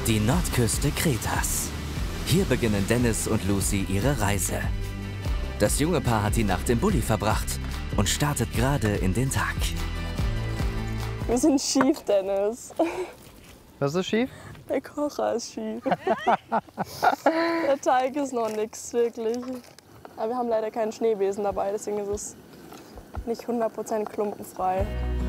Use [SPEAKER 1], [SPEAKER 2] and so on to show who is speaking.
[SPEAKER 1] Die Nordküste Kretas. Hier beginnen Dennis und Lucy ihre Reise. Das junge Paar hat die Nacht im Bulli verbracht und startet gerade in den Tag.
[SPEAKER 2] Wir sind schief, Dennis.
[SPEAKER 3] Was ist schief?
[SPEAKER 2] Der Kocher ist schief. Der Teig ist noch nichts, wirklich. Aber wir haben leider keinen Schneebesen dabei, deswegen ist es nicht 100% klumpenfrei.